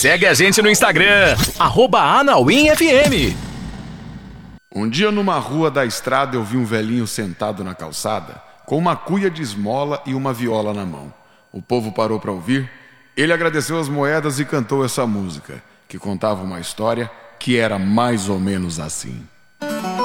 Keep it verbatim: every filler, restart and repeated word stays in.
Segue a gente no Instagram, arroba Anauim F M. Um dia numa rua da estrada eu vi um velhinho sentado na calçada com uma cuia de esmola e uma viola na mão. O povo parou para ouvir. Ele agradeceu as moedas e cantou essa música, que contava uma história que era mais ou menos assim.